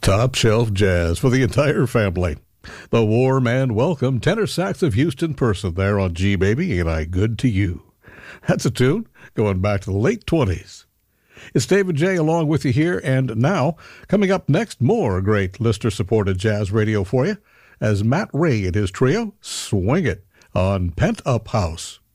Top shelf jazz for the entire family. The warm and welcome tenor sax of Houston Person there on G Baby, Ain't I Good to You? That's a tune going back to the late 20s. It's David J. along with you here, and now, coming up next, more great listener-supported jazz radio for you, as Matt Ray and his trio swing it on Pent Up House.